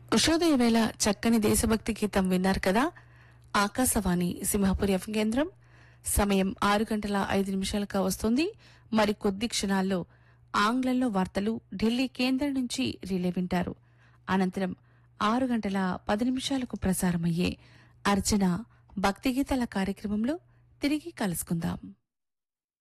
ఉషోదయ వేళ చక్కని దేశభక్తి గీతం విన్నారు కదా. ఆకాశవాణి సింహాపురి ఎఫ్ఎం కేంద్రం. సమయం 6 గంటల 5 నిమిషాలుగా వస్తుంది. మరి కొద్ది క్షణాల్లో ఆంగ్లంలో వార్తలు ఢిల్లీ కేంద్రం నుంచి రిలే వింటారు. అనంతరం 6 గంటల 10 నిమిషాలకు ప్రసారమయ్యే అర్చన భక్తి గీతాల కార్యక్రమంలో తిరిగి కలుసుకుందాం.